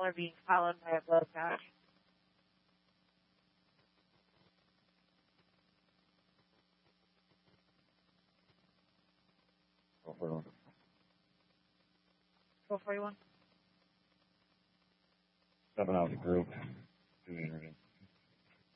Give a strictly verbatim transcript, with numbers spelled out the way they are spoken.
are being followed by a blood patch. Four forty-one. Four forty-one. Stepping out of the group. Two meters in.